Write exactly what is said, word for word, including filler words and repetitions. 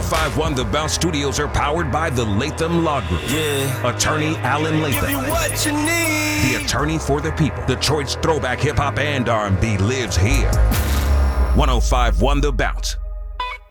five one The Bounce Studios are powered by the Latham Law Group. Yeah. Attorney Alan Latham. Give you what you need. The attorney for the people. Detroit's throwback hip hop and R and B lives here. one oh five one The Bounce.